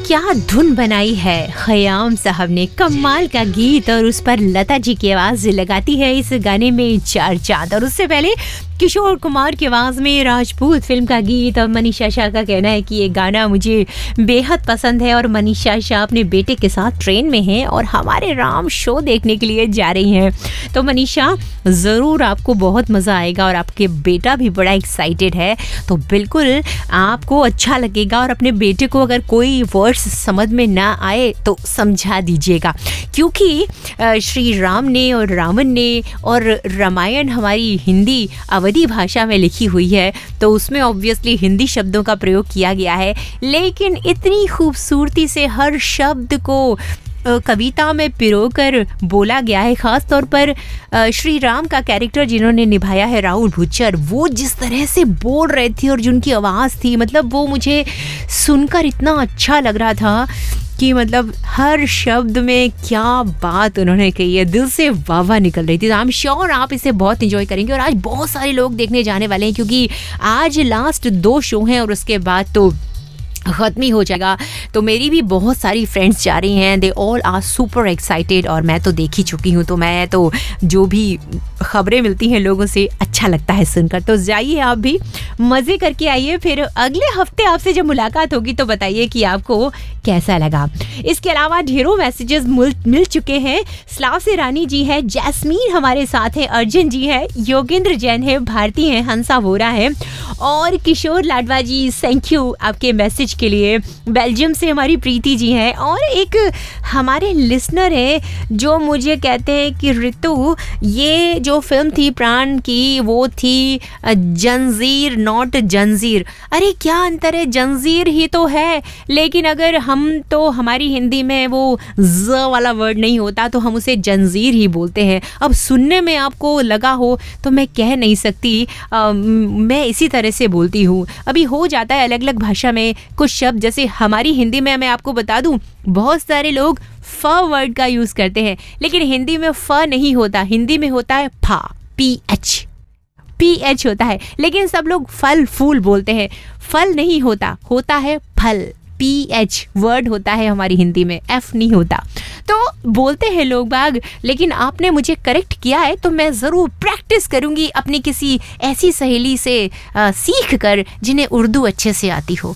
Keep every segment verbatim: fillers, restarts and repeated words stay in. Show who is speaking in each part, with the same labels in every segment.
Speaker 1: क्या धुन बनाई है खयाम साहब ने, कमाल का गीत, और उस पर लता जी की आवाज लगाती है इस गाने में चार चांद। और उससे पहले किशोर कुमार की आवाज़ में राजपूत फिल्म का गीत। और मनीषा शाह का कहना है कि ये गाना मुझे बेहद पसंद है। और मनीषा शाह अपने बेटे के साथ ट्रेन में हैं और हमारे राम शो देखने के लिए जा रही हैं। तो मनीषा, ज़रूर आपको बहुत मज़ा आएगा और आपके बेटा भी बड़ा एक्साइटेड है, तो बिल्कुल आपको अच्छा लगेगा। और अपने बेटे को अगर कोई वर्ड्स समझ में ना आए तो समझा दीजिएगा, क्योंकि श्री राम ने और रावण ने और रामायण हमारी हिंदी अवधी भाषा में लिखी हुई है, तो उसमें ऑब्वियसली हिंदी शब्दों का प्रयोग किया गया है, लेकिन इतनी खूबसूरती से हर शब्द को कविता में पिरोकर बोला गया है। ख़ास तौर पर श्री राम का कैरेक्टर जिन्होंने निभाया है राहुल भुच्चर, वो जिस तरह से बोल रहे थे और जिनकी आवाज़ थी, मतलब वो मुझे सुनकर इतना अच्छा लग रहा था कि मतलब हर शब्द में क्या बात उन्होंने कही है, दिल से वाह वाह निकल रही थी। आई एम श्योर आप इसे बहुत एंजॉय करेंगे। और आज बहुत सारे लोग देखने जाने वाले हैं, क्योंकि आज लास्ट दो शो हैं और उसके बाद तो ख़त्म ही हो जाएगा। तो मेरी भी बहुत सारी फ्रेंड्स जा रही हैं, they all are super excited. और मैं तो देख ही चुकी हूँ, तो मैं तो जो भी ख़बरें मिलती हैं लोगों से अच्छा लगता है सुनकर। तो जाइए आप भी मज़े करके आइए, फिर अगले हफ्ते आपसे जब मुलाकात होगी तो बताइए कि आपको कैसा लगा। इसके अलावा ढेरों मैसेजेस मिल चुके हैं। स्लाव से रानी जी है, जैस्मीन हमारे साथ है, अर्जुन जी है, योगेंद्र जैन है, भारती है, हंसा वोरा है और किशोर लाडवा जी, थैंक यू आपके मैसेज के लिए। बेल्जियम से हमारी प्रीति जी हैं और एक हमारे लिसनर है जो मुझे कहते हैं कि ऋतु, ये जो फिल्म थी प्राण की वो थी जंजीर नॉट जंजीर। अरे क्या अंतर है, जंजीर ही तो है, लेकिन अगर हम तो हमारी हिंदी में वो ज वाला वर्ड नहीं होता तो हम उसे जंजीर ही बोलते हैं। अब सुनने में आपको लगा हो तो मैं कह नहीं सकती, आ, मैं इसी तरह से बोलती हूँ। अभी हो जाता है अलग अलग भाषा में कुछ शब्द, जैसे हमारी हिंदी में मैं आपको बता दूं बहुत सारे लोग फ वर्ड का यूज़ करते हैं, लेकिन हिंदी में फ नहीं होता, हिंदी में होता है फा, पी एच पी एच होता है, लेकिन सब लोग फल फूल बोलते हैं। फल नहीं होता, होता है फल, पी एच वर्ड होता है हमारी हिंदी में, एफ नहीं होता। तो बोलते हैं लोग बाग, लेकिन आपने मुझे करेक्ट किया है तो मैं ज़रूर प्रैक्टिस करूँगी अपनी किसी ऐसी सहेली से आ, सीख कर जिन्हें उर्दू अच्छे से आती हो।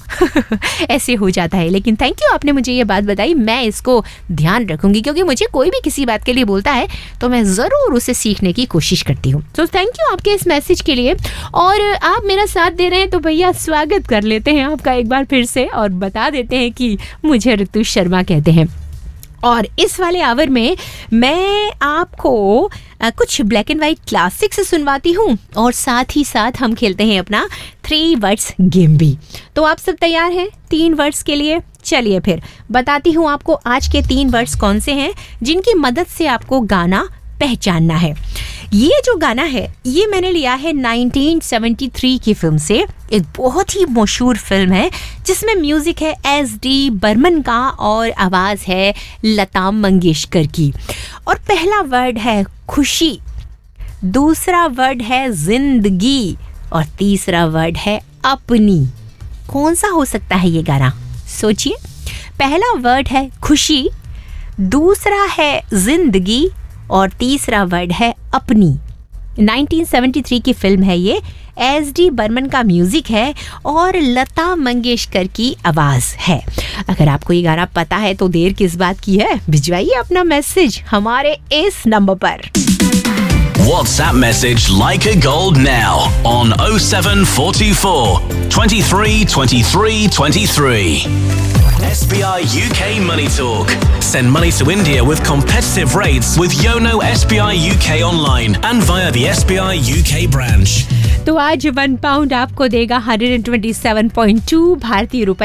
Speaker 1: ऐसे हो जाता है, लेकिन थैंक यू आपने मुझे ये बात बताई, मैं इसको ध्यान रखूँगी, क्योंकि मुझे कोई भी किसी बात के लिए बोलता है तो मैं ज़रूर उसे सीखने की कोशिश करती हूँ। तो थैंक यू आपके इस मैसेज के लिए। और आप मेरा साथ दे रहे हैं तो भैया स्वागत कर लेते हैं आपका एक बार फिर से और बता देते हैं कि मुझे ऋतु शर्मा कहते हैं। और इस वाले आवर में मैं आपको कुछ ब्लैक एंड वाइट क्लासिक्स सुनवाती हूँ और साथ ही साथ हम खेलते हैं अपना थ्री वर्ड्स गेम भी। तो आप सब तैयार हैं तीन वर्ड्स के लिए? चलिए फिर बताती हूँ आपको आज के तीन वर्ड्स कौन से हैं जिनकी मदद से आपको गाना पहचानना है। ये जो गाना है ये मैंने लिया है नाइनटीन सेवेंटी थ्री की फिल्म से। एक बहुत ही मशहूर फिल्म है जिसमें म्यूजिक है एस डी बर्मन का और आवाज़ है लता मंगेशकर की। और पहला वर्ड है खुशी, दूसरा वर्ड है जिंदगी और तीसरा वर्ड है अपनी। कौन सा हो सकता है ये गाना? सोचिए। पहला वर्ड है खुशी, दूसरा है जिंदगी और तीसरा वर्ड है अपनी। नाइनटीन सेवेंटी थ्री की फिल्म है ये, एस डी बर्मन का म्यूजिक है और लता मंगेशकर की आवाज़ है। अगर आपको ये गाना पता है तो देर किस बात की है, भिजवाइए अपना मैसेज हमारे इस नंबर पर।
Speaker 2: WhatsApp message Like a Gold now on oh seven four two four, twenty-three twenty-three twenty-three. S B I U K Money Talk. Send money to India with competitive rates with Yono S B I U K online and via the S B I U K branch.
Speaker 1: तो आज one pound आपको देगा one twenty seven point two भारतीय रुपए